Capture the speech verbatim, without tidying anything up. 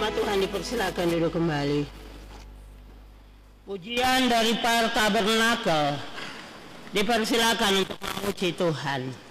Jemaat Tuhan dipersilakan duduk kembali. Pujian dari para tabernakel dipersilakan untuk memuji Tuhan.